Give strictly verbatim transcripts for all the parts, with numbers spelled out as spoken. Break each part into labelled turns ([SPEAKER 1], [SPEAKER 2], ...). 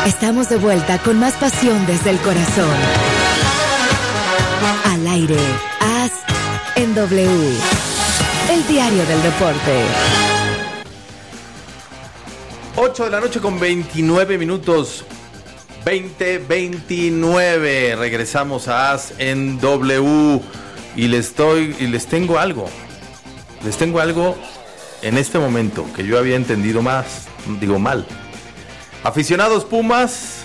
[SPEAKER 1] Estamos de vuelta con más pasión desde el corazón. Al aire, A S en W, el diario del deporte.
[SPEAKER 2] ocho de la noche con veintinueve minutos. veinte veintinueve. Regresamos a A S en W. Y les estoy, y les tengo algo. Les tengo algo en este momento que yo había entendido más, digo mal. Aficionados Pumas,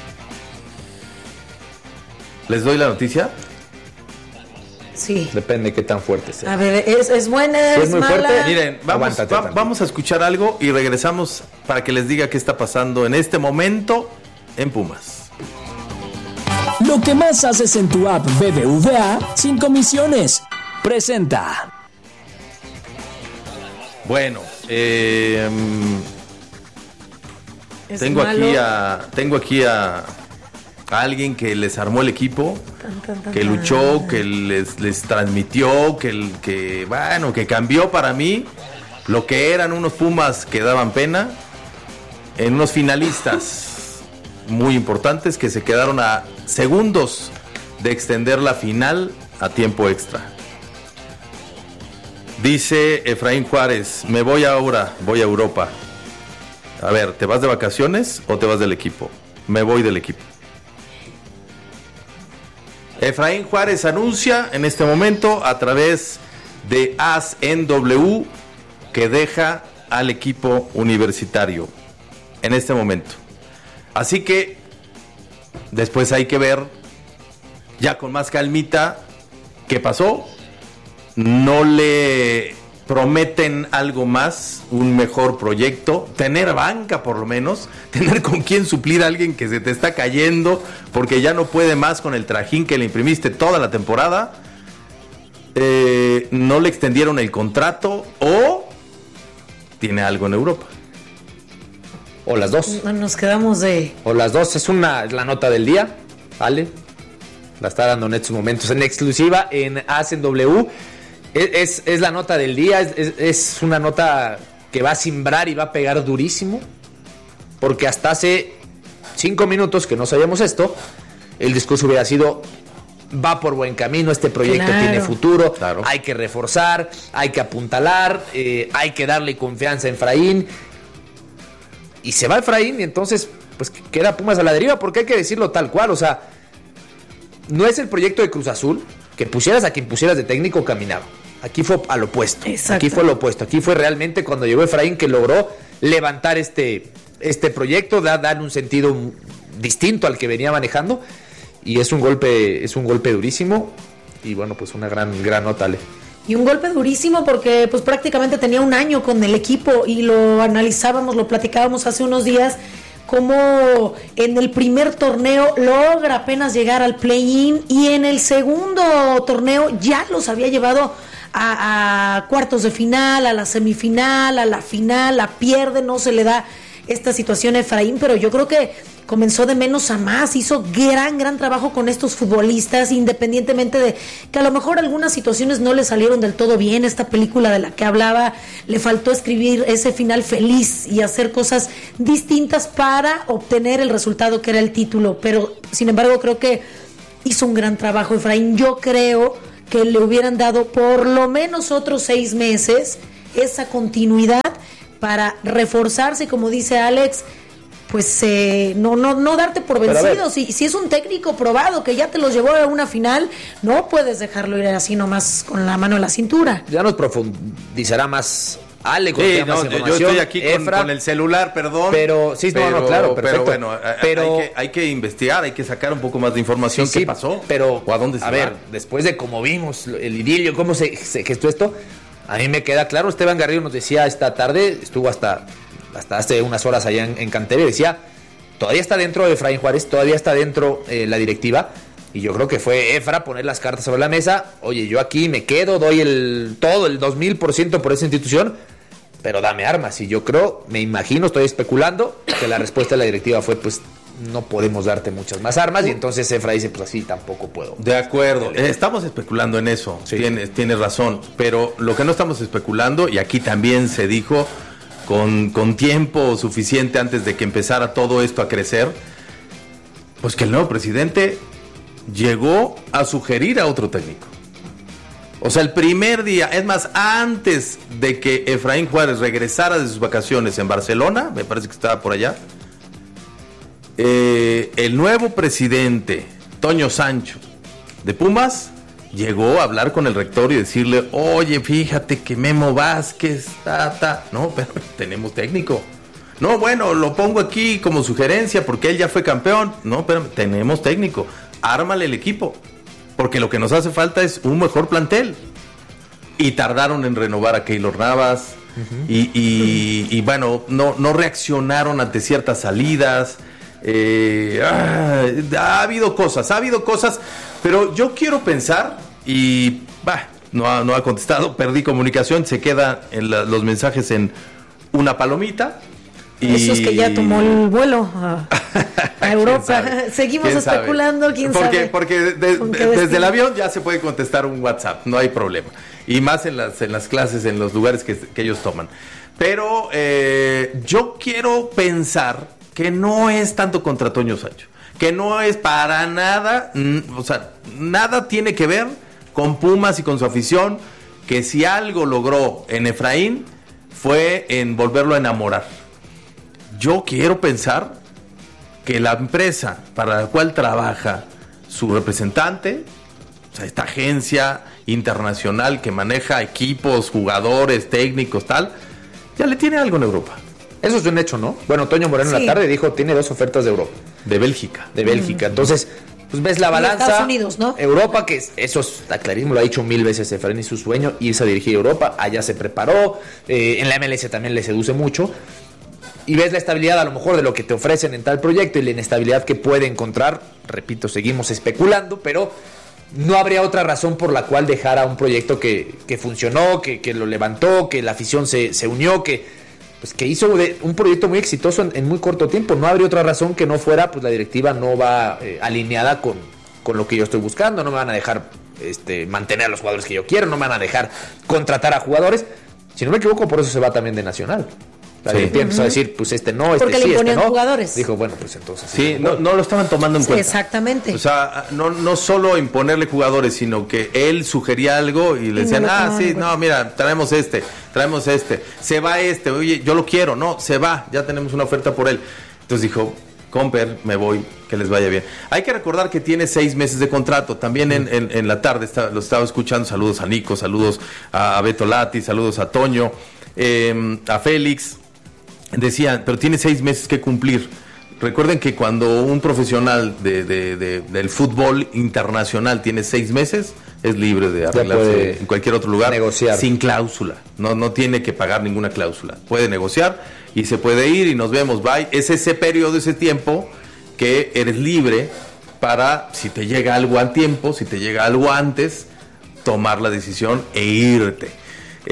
[SPEAKER 2] ¿les doy la noticia?
[SPEAKER 3] Sí.
[SPEAKER 4] Depende de qué tan fuerte sea.
[SPEAKER 3] A ver, ¿es, es buena,
[SPEAKER 4] si
[SPEAKER 3] es,
[SPEAKER 4] es muy
[SPEAKER 3] mala?
[SPEAKER 4] fuerte,
[SPEAKER 2] miren, vamos, va, vamos a escuchar algo y regresamos para que les diga qué está pasando en este momento en Pumas.
[SPEAKER 5] Lo que más haces en tu app B B V A sin comisiones. Presenta.
[SPEAKER 2] Bueno, eh, tengo
[SPEAKER 3] malo?
[SPEAKER 2] aquí a tengo aquí a, a alguien que les armó el equipo,
[SPEAKER 3] Tan, tan, tan,
[SPEAKER 2] que luchó, que les, les transmitió, que, el, que bueno, que cambió para mí lo que eran unos Pumas que daban pena en unos finalistas muy importantes que se quedaron a segundos de extender la final a tiempo extra. Dice Efraín Juárez, me voy ahora, voy a Europa. A ver, ¿te vas de vacaciones o te vas del equipo? Me voy del equipo. Efraín Juárez anuncia en este momento a través de A S en W que deja al equipo universitario en este momento. Así que después hay que ver ya con más calmita qué pasó. No le prometen algo más, un mejor proyecto, tener banca por lo menos, tener con quién suplir a alguien que se te está cayendo porque ya no puede más con el trajín que le imprimiste toda la temporada. Eh, no le extendieron el contrato o tiene algo en Europa.
[SPEAKER 4] O las dos.
[SPEAKER 3] Nos quedamos de...
[SPEAKER 4] O las dos. Es una es la nota del día. Vale. La está dando en estos momentos en exclusiva en A S en W. Es, es, es la nota del día. Es, es, es una nota que va a simbrar y va a pegar durísimo. Porque hasta hace cinco minutos que no sabíamos esto, el discurso hubiera sido: va por buen camino, este proyecto
[SPEAKER 3] claro.
[SPEAKER 4] tiene futuro,
[SPEAKER 2] claro.
[SPEAKER 4] Hay que reforzar, hay que apuntalar, eh, hay que darle confianza a Efraín. Y se va Efraín y entonces pues queda Pumas a la deriva, porque hay que decirlo tal cual. O sea, no es el proyecto de Cruz Azul, que pusieras a quien pusieras de técnico caminaba. Aquí fue al opuesto.
[SPEAKER 3] Exacto.
[SPEAKER 4] Aquí fue lo opuesto. Aquí fue realmente cuando llegó Efraín que logró levantar este, este proyecto, da, darle un sentido distinto al que venía manejando. Y es un golpe, es un golpe durísimo. Y bueno, pues una gran, gran nota, Ale.
[SPEAKER 3] Y un golpe durísimo porque pues prácticamente tenía un año con el equipo y lo analizábamos, lo platicábamos hace unos días, como en el primer torneo logra apenas llegar al play-in y en el segundo torneo ya los había llevado a, a cuartos de final, a la semifinal, a la final, la pierde, no se le da esta situación a Efraín, pero yo creo que comenzó de menos a más, hizo gran, gran trabajo con estos futbolistas, independientemente de que a lo mejor algunas situaciones no le salieron del todo bien. Esta película de la que hablaba, le faltó escribir ese final feliz y hacer cosas distintas para obtener el resultado que era el título, pero sin embargo creo que hizo un gran trabajo Efraín. Yo creo que le hubieran dado por lo menos otros seis meses esa continuidad para reforzarse, como dice Alex, pues eh, no no no darte por vencido. Si, si es un técnico probado que ya te los llevó a una final, no puedes dejarlo ir así nomás con la mano en la cintura.
[SPEAKER 4] Ya nos profundizará más Ale con
[SPEAKER 2] sí,
[SPEAKER 4] más
[SPEAKER 2] no, yo estoy aquí con, con el celular, perdón.
[SPEAKER 4] Pero sí,
[SPEAKER 2] pero,
[SPEAKER 4] no, no, claro, perfecto.
[SPEAKER 2] Pero bueno, pero, hay, que, hay que investigar, hay que sacar un poco más de información.
[SPEAKER 4] Sí,
[SPEAKER 2] ¿Qué
[SPEAKER 4] sí,
[SPEAKER 2] pasó?
[SPEAKER 4] Pero
[SPEAKER 2] ¿O a dónde se
[SPEAKER 4] a
[SPEAKER 2] va?
[SPEAKER 4] ver, después de cómo vimos el idilio, cómo se, se gestó esto, a mí me queda claro. Esteban Garrido nos decía esta tarde, estuvo hasta hasta hace unas horas allá en, en Canterio, decía, todavía está dentro de Efraín Juárez, todavía está dentro eh, la directiva, y yo creo que fue Efra poner las cartas sobre la mesa. Oye, yo aquí me quedo, doy el todo, el dos mil por ciento por esa institución, pero dame armas. Y yo creo, me imagino, estoy especulando, que la respuesta de la directiva fue, pues, no podemos darte muchas más armas, y entonces Efra dice, pues así tampoco puedo.
[SPEAKER 2] De acuerdo, estamos especulando en eso, sí. tienes, tienes razón, pero lo que no estamos especulando, y aquí también se dijo con, con tiempo suficiente antes de que empezara todo esto a crecer, pues que el nuevo presidente llegó a sugerir a otro técnico. O sea, el primer día, es más, antes de que Efraín Juárez regresara de sus vacaciones en Barcelona, me parece que estaba por allá, eh, el nuevo presidente, Toño Sancho, de Pumas, llegó a hablar con el rector y decirle, oye, fíjate que Memo Vázquez, ta, ta. No, pero tenemos técnico. No, bueno, lo pongo aquí como sugerencia porque él ya fue campeón. No, pero tenemos técnico. Ármale el equipo. Porque lo que nos hace falta es un mejor plantel. Y tardaron en renovar a Keylor Navas. Uh-huh. Y, y, y bueno, no, no reaccionaron ante ciertas salidas. Eh, ah, ha habido cosas, ha habido cosas. Pero yo quiero pensar, y bah, no, ha, no ha contestado, perdí comunicación, se queda en la, los mensajes en una palomita. Y... Eso
[SPEAKER 3] es que ya tomó el vuelo a, a Europa. Seguimos ¿Quién especulando, sabe? ¿Quién
[SPEAKER 2] porque,
[SPEAKER 3] sabe?
[SPEAKER 2] Porque de, de, desde el avión ya se puede contestar un WhatsApp, no hay problema. Y más en las, en las clases, en los lugares que, que ellos toman. Pero eh, yo quiero pensar que no es tanto contra Toño Sancho, que no es para nada, o sea, nada tiene que ver con Pumas y con su afición, que si algo logró en Efraín fue en volverlo a enamorar. Yo quiero pensar que la empresa para la cual trabaja su representante, o sea, esta agencia internacional que maneja equipos, jugadores, técnicos, tal, ya le tiene algo en Europa.
[SPEAKER 4] Eso es un hecho, ¿no? Bueno, Toño Moreno sí. En la tarde dijo, tiene dos ofertas de Europa.
[SPEAKER 2] De Bélgica.
[SPEAKER 4] De Bélgica. Mm. Entonces, pues ves la balanza.
[SPEAKER 3] Estados Unidos, ¿no?
[SPEAKER 4] Europa, que es, eso está clarísimo, lo ha dicho mil veces Efraín y su sueño, irse a dirigir a Europa, allá se preparó, eh, en la M L S también le seduce mucho. Y ves la estabilidad a lo mejor de lo que te ofrecen en tal proyecto y la inestabilidad que puede encontrar. Repito, seguimos especulando, pero no habría otra razón por la cual dejara un proyecto que, que funcionó, que, que lo levantó, que la afición se, se unió, que, pues, que hizo de, un proyecto muy exitoso en, en muy corto tiempo. No habría otra razón que no fuera, pues la directiva no va eh, alineada con, con lo que yo estoy buscando, no me van a dejar este, mantener a los jugadores que yo quiero, no me van a dejar contratar a jugadores. Si no me equivoco, por eso se va también de Nacional. La sí. Empezó uh-huh. a decir, pues este no, este
[SPEAKER 3] Porque
[SPEAKER 4] sí,
[SPEAKER 3] le imponían
[SPEAKER 4] este no.
[SPEAKER 3] Jugadores.
[SPEAKER 4] Dijo, bueno, pues entonces.
[SPEAKER 2] Sí, no, no lo estaban tomando en
[SPEAKER 3] sí,
[SPEAKER 2] cuenta.
[SPEAKER 3] Exactamente.
[SPEAKER 2] O sea, no, no solo imponerle jugadores, sino que él sugería algo y le decían, no ah, sí, no, mira, traemos este, traemos este, se va este, oye, yo lo quiero, no, se va, ya tenemos una oferta por él. Entonces dijo, Comper, me voy, que les vaya bien. Hay que recordar que tiene seis meses de contrato. También en, en, en la tarde está, lo estaba escuchando. Saludos a Nico, saludos a, a Beto Lati, saludos a Toño, eh, a Félix. Decían, pero tiene seis meses que cumplir. Recuerden que cuando un profesional de, de, de, del fútbol internacional tiene seis meses, es libre de arreglarse en cualquier otro lugar,
[SPEAKER 4] negociar
[SPEAKER 2] sin cláusula. No, no tiene que pagar ninguna cláusula. Puede negociar y se puede ir y nos vemos, bye. Es ese periodo, ese tiempo que eres libre para, si te llega algo al tiempo, si te llega algo antes, tomar la decisión e irte.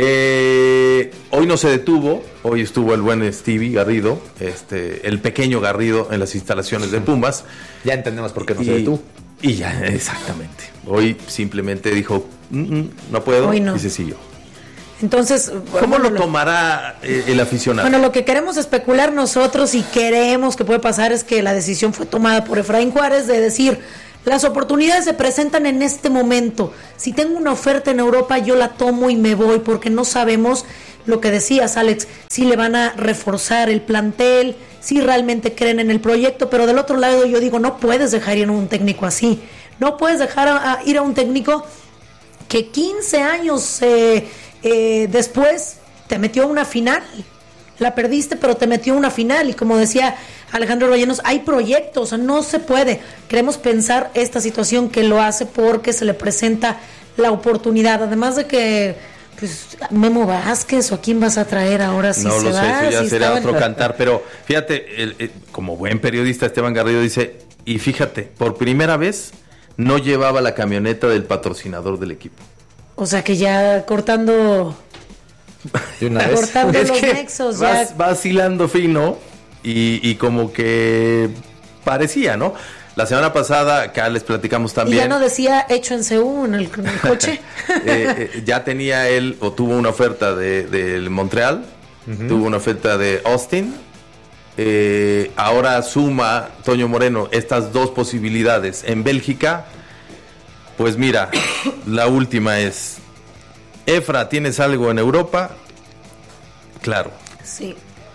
[SPEAKER 2] Eh, hoy no se detuvo, hoy estuvo el buen Stevie Garrido, este, el pequeño Garrido en las instalaciones de Pumas.
[SPEAKER 4] Ya entendemos por qué no
[SPEAKER 2] y,
[SPEAKER 4] se detuvo.
[SPEAKER 2] Y ya, exactamente. Hoy simplemente dijo, mm, mm, no puedo,
[SPEAKER 3] no.
[SPEAKER 2] y se siguió.
[SPEAKER 3] Entonces,
[SPEAKER 2] ¿cómo
[SPEAKER 3] bueno,
[SPEAKER 2] lo tomará eh, el aficionado?
[SPEAKER 3] Bueno, lo que queremos especular nosotros y queremos que puede pasar es que la decisión fue tomada por Efraín Juárez de decir, las oportunidades se presentan en este momento. Si tengo una oferta en Europa, yo la tomo y me voy, porque no sabemos lo que decías, Alex, si le van a reforzar el plantel, si realmente creen en el proyecto, pero del otro lado yo digo, no puedes dejar ir a un técnico así, no puedes dejar a, a ir a un técnico que quince años eh, eh, después te metió a una final. La perdiste, pero te metió una final. Y como decía Alejandro Rellenos, hay proyectos, o sea, no se puede. Queremos pensar esta situación que lo hace porque se le presenta la oportunidad. Además de que, pues, Memo Vázquez, o a quién vas a traer ahora si
[SPEAKER 2] no
[SPEAKER 3] se
[SPEAKER 2] lo
[SPEAKER 3] va.
[SPEAKER 2] sé, eso ya
[SPEAKER 3] si
[SPEAKER 2] será
[SPEAKER 3] estaba...
[SPEAKER 2] otro cantar. Pero fíjate, el, el, como buen periodista, Esteban Garrido dice, y fíjate, por primera vez no llevaba la camioneta del patrocinador del equipo.
[SPEAKER 3] O sea que ya cortando...
[SPEAKER 4] De una vez.
[SPEAKER 3] Cortando
[SPEAKER 2] es
[SPEAKER 3] los
[SPEAKER 2] que
[SPEAKER 3] nexos.
[SPEAKER 2] vas,
[SPEAKER 3] Ya.
[SPEAKER 2] vacilando fino y, y como que parecía, ¿no? La semana pasada, acá les platicamos también.
[SPEAKER 3] Y ya no decía hecho en Seúl en el, en el coche.
[SPEAKER 2] eh, eh, ya tenía él o tuvo una oferta de, de Montreal, uh-huh. tuvo una oferta de Austin. Eh, ahora suma Toño Moreno estas dos posibilidades en Bélgica. Pues mira, la última es: Efra, ¿tienes algo en Europa? Claro.
[SPEAKER 3] Sí.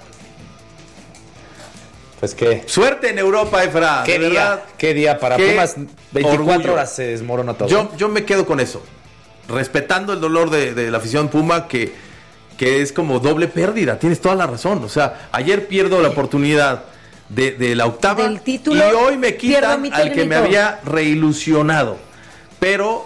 [SPEAKER 4] Pues qué.
[SPEAKER 2] Suerte en Europa, Efra.
[SPEAKER 4] Qué
[SPEAKER 2] de
[SPEAKER 4] día,
[SPEAKER 2] verdad,
[SPEAKER 4] qué día para
[SPEAKER 2] qué
[SPEAKER 4] Pumas. veinticuatro
[SPEAKER 2] orgullo.
[SPEAKER 4] horas se desmorona todo.
[SPEAKER 2] Yo, yo me quedo con eso. Respetando el dolor de, de la afición Puma, que, que es como doble pérdida. Tienes toda la razón. O sea, ayer pierdo la oportunidad de, de la octava.
[SPEAKER 3] Del título,
[SPEAKER 2] y hoy me quitan
[SPEAKER 3] mi
[SPEAKER 2] al que me había reilusionado. Pero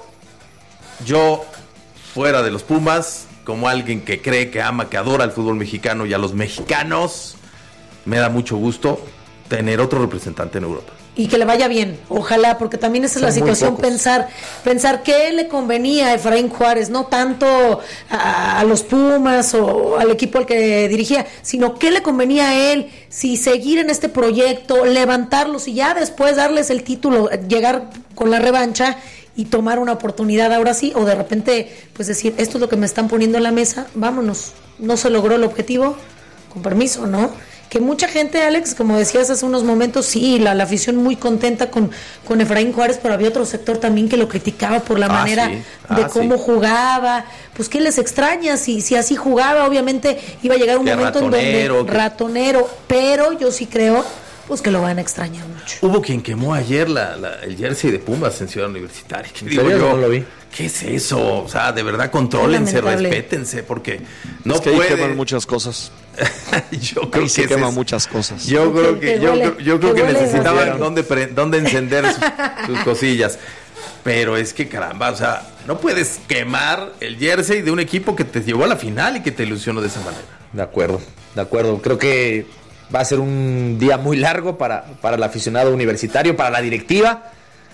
[SPEAKER 2] yo, fuera de los Pumas, como alguien que cree, que ama, que adora el fútbol mexicano y a los mexicanos, me da mucho gusto tener otro representante en Europa.
[SPEAKER 3] Y que le vaya bien, ojalá, porque también esa es la
[SPEAKER 4] Son muy
[SPEAKER 3] situación,
[SPEAKER 4] pocos.
[SPEAKER 3] pensar pensar qué le convenía a Efraín Juárez, no tanto a, a los Pumas o al equipo al que dirigía, sino qué le convenía a él, si seguir en este proyecto, levantarlos y ya después darles el título, llegar con la revancha y tomar una oportunidad ahora sí, o de repente pues decir, esto es lo que me están poniendo en la mesa, vámonos, no se logró el objetivo, con permiso, ¿no? Que mucha gente, Alex, como decías hace unos momentos, sí, la, la afición muy contenta con, con Efraín Juárez, pero había otro sector también que lo criticaba por la
[SPEAKER 2] Ah,
[SPEAKER 3] manera
[SPEAKER 2] sí. Ah,
[SPEAKER 3] de cómo
[SPEAKER 2] sí.
[SPEAKER 3] jugaba. Pues qué les extraña, si, si así jugaba, obviamente iba a llegar un
[SPEAKER 2] Qué
[SPEAKER 3] momento
[SPEAKER 2] ratonero,
[SPEAKER 3] en donde
[SPEAKER 2] que-
[SPEAKER 3] ratonero, pero yo sí creo pues que lo van a extrañar mucho.
[SPEAKER 2] Hubo quien quemó ayer la, la- el jersey de Pumas en Ciudad Universitaria. ¿Qué
[SPEAKER 4] ¿En
[SPEAKER 2] digo
[SPEAKER 4] serio?
[SPEAKER 2] yo?
[SPEAKER 4] No lo vi.
[SPEAKER 2] ¿Qué es eso? O sea, de verdad, contrólense,
[SPEAKER 3] Lamentable.
[SPEAKER 2] respétense, porque no
[SPEAKER 6] es que ahí
[SPEAKER 2] puede.
[SPEAKER 6] queman muchas cosas.
[SPEAKER 2] yo creo
[SPEAKER 6] Ahí se
[SPEAKER 2] que
[SPEAKER 6] queman
[SPEAKER 2] ese es-
[SPEAKER 6] muchas cosas.
[SPEAKER 2] Yo
[SPEAKER 3] Que-
[SPEAKER 2] creo que,
[SPEAKER 3] que
[SPEAKER 2] yo,
[SPEAKER 3] huele-
[SPEAKER 2] creo- yo creo
[SPEAKER 3] que
[SPEAKER 2] que
[SPEAKER 3] huele
[SPEAKER 2] necesitaban
[SPEAKER 3] demasiado.
[SPEAKER 2] dónde, pre- dónde encender sus, sus cosillas. Pero es que caramba, o sea, no puedes quemar el jersey de un equipo que te llevó a la final y que te ilusionó de esa manera.
[SPEAKER 4] De acuerdo, de acuerdo. Creo que va a ser un día muy largo para, para el aficionado universitario, para la directiva,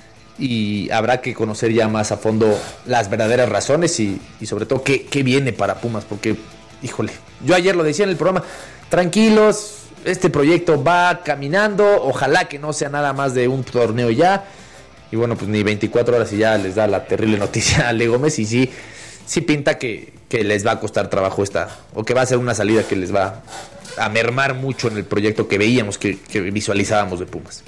[SPEAKER 4] y habrá que conocer ya más a fondo las verdaderas razones y, y sobre todo qué, qué viene para Pumas, porque, híjole, yo ayer lo decía en el programa, tranquilos, este proyecto va caminando, ojalá que no sea nada más de un torneo ya, y bueno, pues ni veinticuatro horas y ya les da la terrible noticia a Le Gómez, y sí, sí pinta que, que les va a costar trabajo esta, o que va a ser una salida que les va a mermar mucho en el proyecto que veíamos, que, que visualizábamos de Pumas.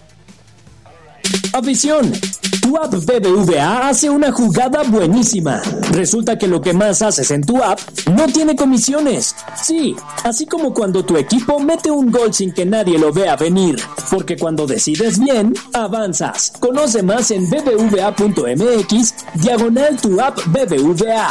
[SPEAKER 5] Afición, tu app B B V A hace una jugada buenísima. Resulta que lo que más haces en tu app no tiene comisiones. Sí, así como cuando tu equipo mete un gol sin que nadie lo vea venir. Porque cuando decides bien, avanzas. Conoce más en bbva.mx, diagonal tu app B B V A.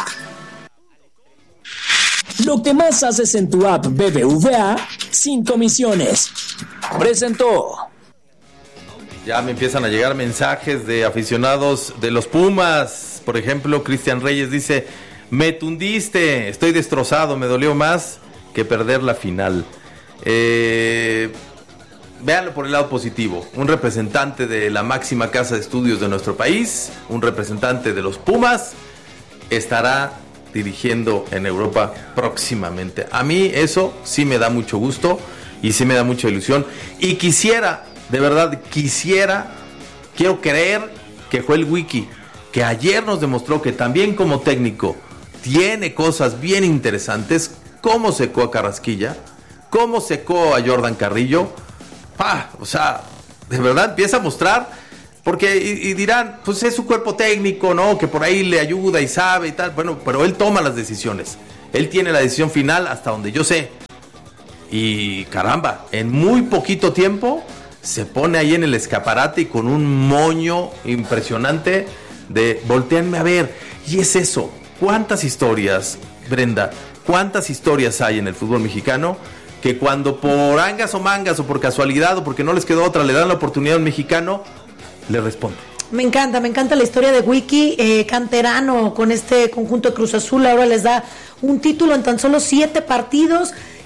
[SPEAKER 5] Lo que más haces en tu app B B V A, sin comisiones. Presentó.
[SPEAKER 2] Ya me empiezan a llegar mensajes de aficionados de los Pumas. Por ejemplo, Cristian Reyes dice: me tundiste, estoy destrozado, me dolió más que perder la final. Eh, véanlo por el lado positivo. Un representante de la máxima casa de estudios de nuestro país, un representante de los Pumas, estará dirigiendo en Europa próximamente. A mí eso sí me da mucho gusto y sí me da mucha ilusión. Y quisiera... De verdad, quisiera, quiero creer que Joel Wiki, que ayer nos demostró que también como técnico tiene cosas bien interesantes, cómo secó a Carrasquilla, cómo secó a Jordan Carrillo, ah, o sea, de verdad empieza a mostrar, porque y, y dirán, pues es su cuerpo técnico, ¿no? Que por ahí le ayuda y sabe y tal, bueno, pero él toma las decisiones, él tiene la decisión final hasta donde yo sé, y caramba, en muy poquito tiempo se pone ahí en el escaparate y con un moño impresionante de volteanme a ver. Y es eso. ¿Cuántas historias, Brenda? ¿Cuántas historias hay en el fútbol mexicano que cuando por angas o mangas o por casualidad o porque no les quedó otra le dan la oportunidad a un mexicano, le responde?
[SPEAKER 3] Me encanta, me encanta la historia de Wiki, eh, canterano con este conjunto de Cruz Azul, ahora les da un título en tan solo siete partidos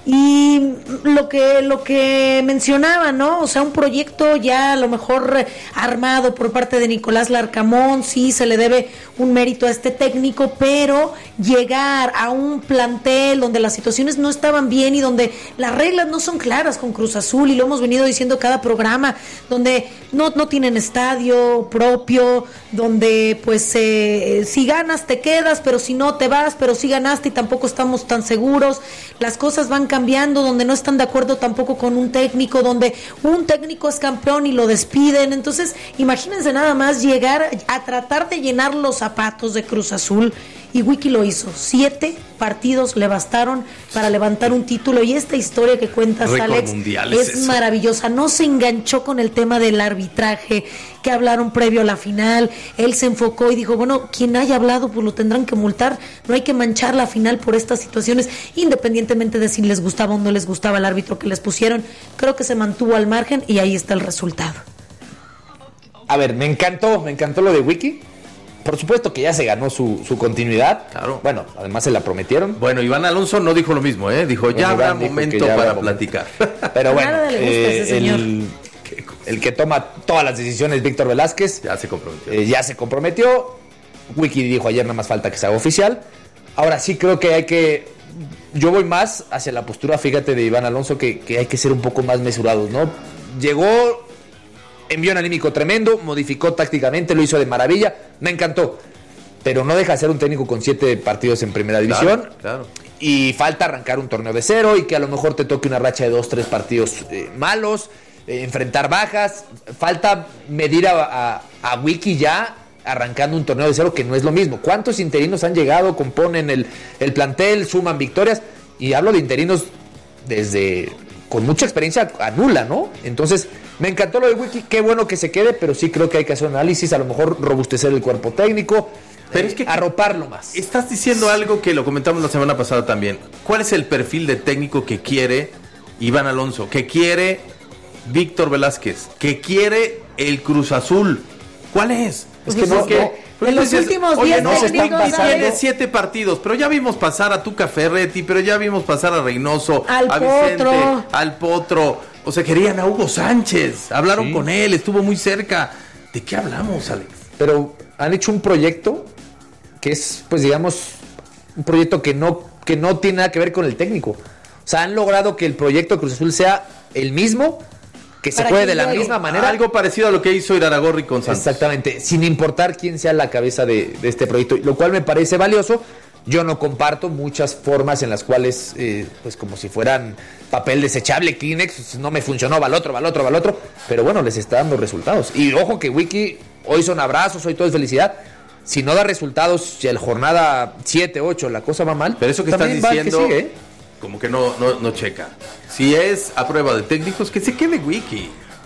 [SPEAKER 3] Y lo que lo que mencionaba, ¿no? O sea, un proyecto ya a lo mejor armado por parte de Nicolás Larcamón, sí se le debe un mérito a este técnico, pero llegar a un plantel donde las situaciones no estaban bien y donde las reglas no son claras con Cruz Azul, y lo hemos venido diciendo cada programa, donde no, no tienen estadio propio, donde pues eh, si ganas te quedas, pero si no te vas, pero si ganaste y tampoco estamos tan seguros, las cosas van cambiando, donde no están de acuerdo tampoco con un técnico, donde un técnico es campeón y lo despiden. Entonces imagínense nada más llegar a tratar de llenar los zapatos de Cruz Azul, y Wiki lo hizo. Siete partidos le bastaron para levantar un título, y esta historia que cuentas,
[SPEAKER 2] Récord
[SPEAKER 3] Alex,
[SPEAKER 2] mundial
[SPEAKER 3] es,
[SPEAKER 2] es eso.
[SPEAKER 3] maravillosa. No se enganchó con el tema del arbitraje que hablaron previo a la final. Él se enfocó y dijo, bueno, quien haya hablado pues lo tendrán que multar, no hay que manchar la final por estas situaciones, independientemente de si les gustaba o no les gustaba el árbitro que les pusieron. Creo que se mantuvo al margen y ahí está el resultado.
[SPEAKER 4] A ver, me encantó, me encantó lo de Wiki. Por supuesto que ya se ganó su, su continuidad.
[SPEAKER 2] Claro.
[SPEAKER 4] Bueno, además se la prometieron.
[SPEAKER 2] Bueno, Iván Alonso no dijo lo mismo, ¿eh? Dijo, ya
[SPEAKER 4] Bueno,
[SPEAKER 2] habrá
[SPEAKER 4] Iván dijo
[SPEAKER 2] momento
[SPEAKER 4] que ya
[SPEAKER 2] para
[SPEAKER 4] habrá momento.
[SPEAKER 2] platicar.
[SPEAKER 4] Pero bueno,
[SPEAKER 3] Nada le gusta a ese señor.
[SPEAKER 4] el, el que toma todas las decisiones, Víctor Velázquez,
[SPEAKER 2] Ya se comprometió.
[SPEAKER 4] eh, ya se comprometió. Wiki dijo ayer, nada más falta que se haga oficial. Ahora sí creo que hay que... Yo voy más hacia la postura, fíjate, de Iván Alonso, que, que hay que ser un poco más mesurados, ¿no? Llegó, envió un anímico tremendo, modificó tácticamente, lo hizo de maravilla, me encantó. Pero no deja de ser un técnico con siete partidos en primera división.
[SPEAKER 2] Claro, claro.
[SPEAKER 4] Y falta arrancar un torneo de cero, y que a lo mejor te toque una racha de dos, tres partidos eh, malos, eh, enfrentar bajas. Falta medir a, a, a Wiki ya arrancando un torneo de cero, que no es lo mismo. ¿Cuántos interinos han llegado, componen el, el plantel, suman victorias? Y hablo de interinos desde con mucha experiencia a nula, ¿no? Entonces, me encantó lo de Wiki, qué bueno que se quede, pero sí creo que hay que hacer un análisis, a lo mejor robustecer el cuerpo técnico,
[SPEAKER 2] Pero
[SPEAKER 4] eh,
[SPEAKER 2] es que
[SPEAKER 4] arroparlo más.
[SPEAKER 2] Estás diciendo algo que lo comentamos la semana pasada también. ¿Cuál es el perfil de técnico que quiere Iván Alonso? Que quiere Víctor Velázquez, que quiere el Cruz Azul. ¿Cuál es?
[SPEAKER 3] Pues
[SPEAKER 2] Es que
[SPEAKER 3] es
[SPEAKER 2] no,
[SPEAKER 3] que
[SPEAKER 2] no.
[SPEAKER 3] de los
[SPEAKER 2] Dices,
[SPEAKER 3] últimos
[SPEAKER 2] oye,
[SPEAKER 3] diez
[SPEAKER 2] no, se están
[SPEAKER 3] técnicos,
[SPEAKER 2] pasando. Tiene
[SPEAKER 3] ¿sabes?
[SPEAKER 2] siete partidos, pero ya vimos pasar a Tuca Ferretti, pero ya vimos pasar a Reynoso,
[SPEAKER 3] Al
[SPEAKER 2] a Vicente,
[SPEAKER 3] Potro.
[SPEAKER 2] al Potro. O sea, querían a Hugo Sánchez. Hablaron
[SPEAKER 4] Sí.
[SPEAKER 2] con él, estuvo muy cerca. ¿De qué hablamos, Alex?
[SPEAKER 4] Pero han hecho un proyecto que es, pues digamos, un proyecto que no, que no tiene nada que ver con el técnico. O sea, han logrado que el proyecto de Cruz Azul sea el mismo, que se
[SPEAKER 3] Para
[SPEAKER 4] juegue
[SPEAKER 3] que
[SPEAKER 4] de la
[SPEAKER 3] llegue.
[SPEAKER 4] misma manera.
[SPEAKER 2] Algo parecido a lo que hizo Iraragorri con Santos.
[SPEAKER 4] Exactamente, sin importar quién sea la cabeza de, de este proyecto, lo cual me parece valioso. Yo no comparto muchas formas en las cuales, eh, pues como si fueran papel desechable, Kleenex, no me funcionó, va al otro, va al otro, va al otro, pero bueno, les está dando resultados. Y ojo que Wiki, hoy son abrazos, hoy todo es felicidad. Si no da resultados, si el jornada siete, ocho, la cosa va mal,
[SPEAKER 2] Pero eso que estás
[SPEAKER 4] también va el que
[SPEAKER 2] diciendo,
[SPEAKER 4] sigue, ¿eh?
[SPEAKER 2] como que no, no, no checa. Si es a prueba de técnicos, que se quede Wiki.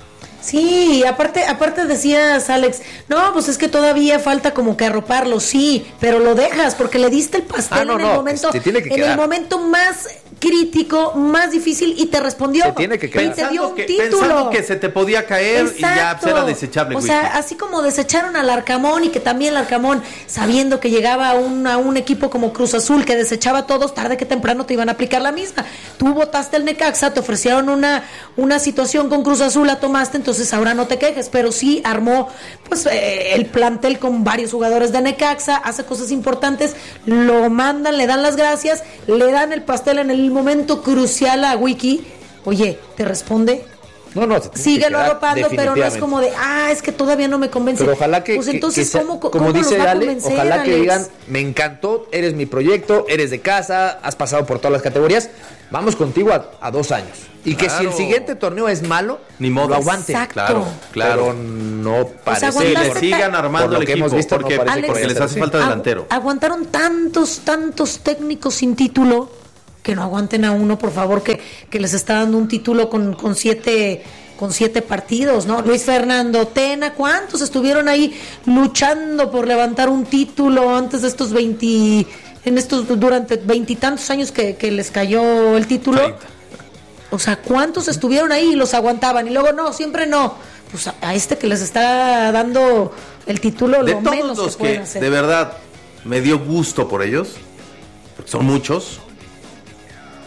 [SPEAKER 3] Sí, aparte, aparte decías, Alex, no, pues es que todavía falta como que arroparlo, sí, pero lo dejas porque le diste el pastel
[SPEAKER 4] Ah, no,
[SPEAKER 3] en el
[SPEAKER 4] no,
[SPEAKER 3] momento,
[SPEAKER 4] te tiene que
[SPEAKER 3] en el
[SPEAKER 4] quedar.
[SPEAKER 3] momento más crítico, más difícil, y te respondió.
[SPEAKER 4] Te tiene que quedar.
[SPEAKER 3] Y te dio un
[SPEAKER 2] que,
[SPEAKER 3] título.
[SPEAKER 2] pensando que se te podía caer y ya
[SPEAKER 3] Exacto.
[SPEAKER 2] era desechable
[SPEAKER 3] O
[SPEAKER 2] Wiki.
[SPEAKER 3] sea, así como desecharon al Arcamón, y que también el Arcamón, sabiendo que llegaba a un, a un equipo como Cruz Azul que desechaba a todos, tarde que temprano te iban a aplicar la misma. Tú votaste el Necaxa, te ofrecieron una, una situación con Cruz Azul, la tomaste, entonces ahora no te quejes, pero sí armó pues eh, el plantel con varios jugadores de Necaxa, hace cosas importantes, lo mandan, le dan las gracias, le dan el pastel en el momento crucial a Wiki. Oye, ¿te responde?
[SPEAKER 4] No, no, se tiene que
[SPEAKER 3] Síguelo
[SPEAKER 4] quedar,
[SPEAKER 3] arropando, pero no es como de, ah, es que todavía no me convence.
[SPEAKER 4] Pero ojalá que,
[SPEAKER 3] pues
[SPEAKER 4] que-
[SPEAKER 3] entonces,
[SPEAKER 4] que sea-
[SPEAKER 3] ¿cómo,
[SPEAKER 4] como
[SPEAKER 3] cómo
[SPEAKER 4] dice
[SPEAKER 3] los va a
[SPEAKER 4] Ale,
[SPEAKER 3] convencer,
[SPEAKER 4] ojalá que
[SPEAKER 3] Alex?
[SPEAKER 4] digan, me encantó, eres mi proyecto, eres de casa, has pasado por todas las categorías, vamos contigo a, a dos años. Y que si
[SPEAKER 2] Claro.
[SPEAKER 4] el siguiente torneo es malo,
[SPEAKER 2] Ni modo.
[SPEAKER 4] lo aguante.
[SPEAKER 3] Exacto.
[SPEAKER 2] Claro, claro.
[SPEAKER 4] Pero no parece
[SPEAKER 2] Sí,
[SPEAKER 3] aguantaste
[SPEAKER 2] le
[SPEAKER 3] ta-
[SPEAKER 2] sigan armando
[SPEAKER 4] por lo
[SPEAKER 2] el
[SPEAKER 4] que
[SPEAKER 2] equipo,
[SPEAKER 4] hemos visto, no
[SPEAKER 2] porque,
[SPEAKER 4] parece
[SPEAKER 3] que
[SPEAKER 2] porque
[SPEAKER 3] vaya a
[SPEAKER 2] les
[SPEAKER 4] ser
[SPEAKER 2] hace
[SPEAKER 4] así.
[SPEAKER 2] falta
[SPEAKER 3] Agu-
[SPEAKER 2] delantero.
[SPEAKER 3] Aguantaron tantos, tantos técnicos sin título, que no aguanten a uno, por favor, que, que les está dando un título con, con siete con siete partidos, ¿no? Luis Fernando Tena, ¿cuántos estuvieron ahí luchando por levantar un título antes de estos veinte, en estos, durante veintitantos años que, que les cayó el título?
[SPEAKER 2] treinta.
[SPEAKER 3] O sea, ¿cuántos estuvieron ahí y los aguantaban? Y luego no, siempre no. Pues a, a este que les está dando el título,
[SPEAKER 2] De
[SPEAKER 3] lo
[SPEAKER 2] todos
[SPEAKER 3] menos
[SPEAKER 2] los
[SPEAKER 3] que pueden
[SPEAKER 2] que
[SPEAKER 3] hacer.
[SPEAKER 2] de verdad me dio gusto por ellos, porque son muchos,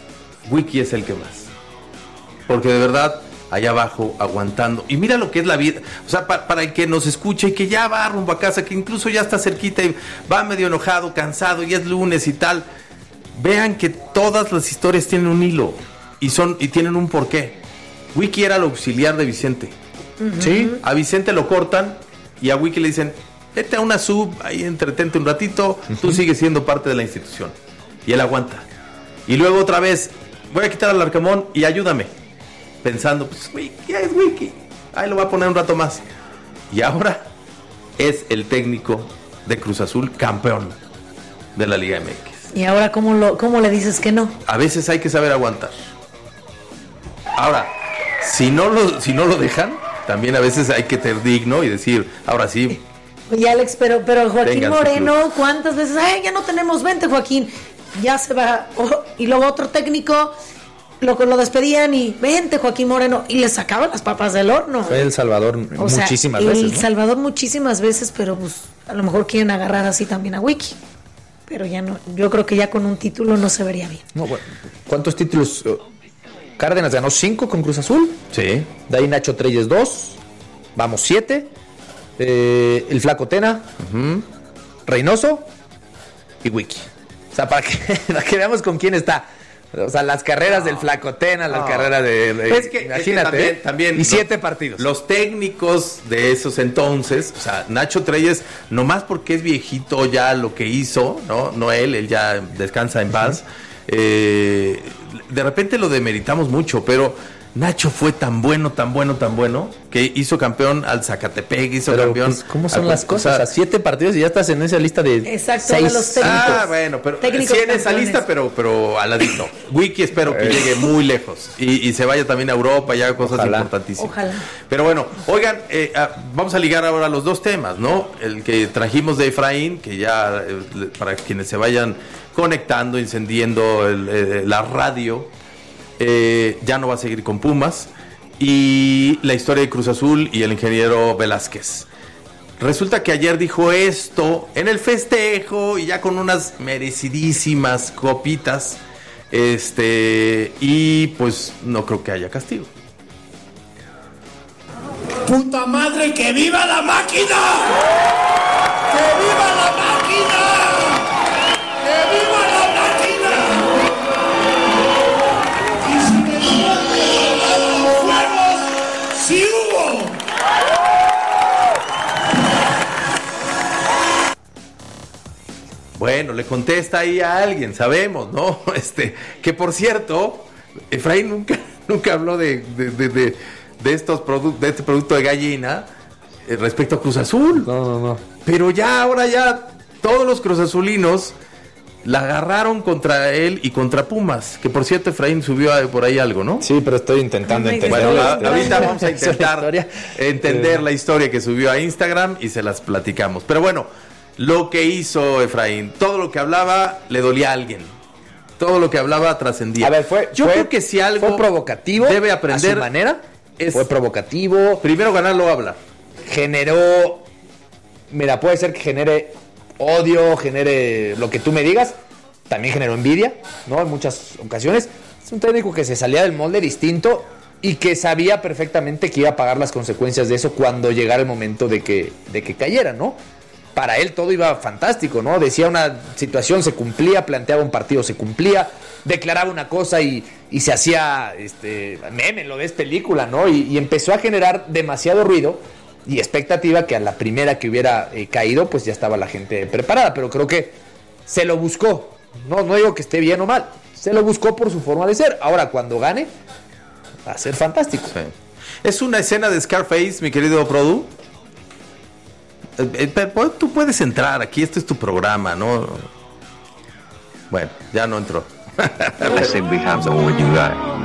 [SPEAKER 2] Wiki es el que más. Porque de verdad, allá abajo, aguantando. Y mira lo que es la vida. O sea, para, para el que nos escuche y que ya va rumbo a casa, que incluso ya está cerquita y va medio enojado, cansado, y es lunes y tal. Vean que todas las historias tienen un hilo y son y tienen un porqué. Wiki era el auxiliar de Vicente. Uh-huh. Sí. A Vicente lo cortan y a Wiki le dicen, vete a una sub, ahí entretente un ratito, uh-huh. Tú sigues siendo parte de la institución. Y él aguanta. Y luego otra vez, voy a quitar al Arcamón y ayúdame. Pensando, pues Wiki, ya es Wiki. Ahí lo va a poner un rato más. Y ahora es el técnico de Cruz Azul, campeón de la Liga M X.
[SPEAKER 3] ¿Y ahora cómo, lo, cómo le dices que no?
[SPEAKER 2] A veces hay que saber aguantar. Ahora, si no lo, si no lo dejan, también a veces hay que ser digno y decir, ahora sí.
[SPEAKER 3] Oye, Alex, pero, pero Joaquín Moreno, ¿cuántas veces? Ay, ya no tenemos, vente, Joaquín. Ya se va. Oh, y luego otro técnico lo, lo despedían y vente, Joaquín Moreno. Y le sacaban las papas del horno.
[SPEAKER 4] Fue El Salvador
[SPEAKER 3] o
[SPEAKER 4] muchísimas
[SPEAKER 3] sea,
[SPEAKER 4] veces.
[SPEAKER 3] El
[SPEAKER 4] ¿no?
[SPEAKER 3] Salvador muchísimas veces, pero pues a lo mejor quieren agarrar así también a Wiki. Pero ya no, yo creo que ya con un título no se vería bien.
[SPEAKER 4] No, bueno, ¿cuántos títulos? Cárdenas ganó cinco con Cruz Azul.
[SPEAKER 2] Sí.
[SPEAKER 4] De ahí Nacho Treyes dos. Vamos siete. Eh, el Flaco Tena. Uh-huh. Reynoso. Y Wiki. O sea, para que, para que veamos con quién está. O sea, las carreras no. del Flaco Tena, las no. carreras de... de
[SPEAKER 2] es que, imagínate. Es que también,
[SPEAKER 4] ¿eh?
[SPEAKER 2] también
[SPEAKER 4] y siete
[SPEAKER 2] los,
[SPEAKER 4] partidos.
[SPEAKER 2] Los técnicos de esos entonces, o sea, Nacho Treyes, nomás porque es viejito ya lo que hizo, ¿no? No él, él ya descansa en paz. Uh-huh. Eh, de repente lo demeritamos mucho, pero Nacho fue tan bueno, tan bueno, tan bueno, que hizo campeón al Zacatepec, hizo
[SPEAKER 4] pero,
[SPEAKER 2] campeón...
[SPEAKER 4] Pues, ¿cómo son las cosas? O sea, siete partidos y ya estás en esa lista de
[SPEAKER 3] exacto,
[SPEAKER 4] seis.
[SPEAKER 3] De los técnicos.
[SPEAKER 2] Ah, bueno, pero sí en esa lista, pero, pero al ladito. Wiki espero que llegue muy lejos y, y se vaya también a Europa y haga cosas Ojalá. importantísimas.
[SPEAKER 3] Ojalá.
[SPEAKER 2] Pero bueno, oigan, eh, ah, vamos a ligar ahora los dos temas, ¿no? El que trajimos de Efraín, que ya, eh, para quienes se vayan conectando, encendiendo el, eh, la radio, eh, ya no va a seguir con Pumas. Y la historia de Cruz Azul y el ingeniero Velázquez. Resulta que ayer dijo esto en el festejo y ya con unas merecidísimas copitas. Este, y pues no creo que haya castigo.
[SPEAKER 6] ¡Puta madre, que viva la máquina! ¡Que viva la máquina! ¡Que viva la máquina! Y si me sueltan los fuegos, ¡sí hubo!
[SPEAKER 2] Bueno, le contesta ahí a alguien, sabemos, ¿no? Este, que por cierto, Efraín nunca, nunca habló de, de, de, de, de estos productos, de este producto de gallina eh, respecto a Cruz Azul.
[SPEAKER 4] No, no, no.
[SPEAKER 2] Pero ya, ahora ya, todos los cruzazulinos la agarraron contra él y contra Pumas. Que por cierto, Efraín subió a, por ahí algo, ¿no?
[SPEAKER 4] Sí, pero estoy intentando entender.
[SPEAKER 2] Bueno, la,
[SPEAKER 4] este,
[SPEAKER 2] ahorita vamos a intentar
[SPEAKER 4] historia.
[SPEAKER 2] entender la historia que subió a Instagram y se las platicamos. Pero bueno, lo que hizo Efraín, todo lo que hablaba le dolía a alguien. Todo lo que hablaba trascendía.
[SPEAKER 4] A ver, fue,
[SPEAKER 2] yo
[SPEAKER 4] fue,
[SPEAKER 2] creo que si algo
[SPEAKER 4] fue provocativo,
[SPEAKER 2] debe aprender
[SPEAKER 4] a su manera,
[SPEAKER 2] es
[SPEAKER 4] fue provocativo.
[SPEAKER 2] Primero ganar, luego hablar.
[SPEAKER 4] Generó, mira, puede ser que genere odio, genere lo que tú me digas. También generó envidia, ¿no? En muchas ocasiones. Es un técnico que se salía del molde distinto y que sabía perfectamente que iba a pagar las consecuencias de eso cuando llegara el momento de que, de que cayera, ¿no? Para él todo iba fantástico, ¿no? Decía una situación, se cumplía, planteaba un partido, se cumplía, declaraba una cosa y, y se hacía este meme, lo ves película, ¿no? Y, y empezó a generar demasiado ruido y expectativa que a la primera que hubiera eh, caído, pues ya estaba la gente preparada. Pero creo que se lo buscó. No, no digo que esté bien o mal, se lo buscó por su forma de ser. Ahora, cuando gane, va a ser fantástico.
[SPEAKER 2] Sí. Es una escena de Scarface, mi querido Produ. Eh, eh, tú puedes entrar aquí, este es tu programa, ¿no? Bueno, ya no entró.
[SPEAKER 7] Let's say becomes a when you got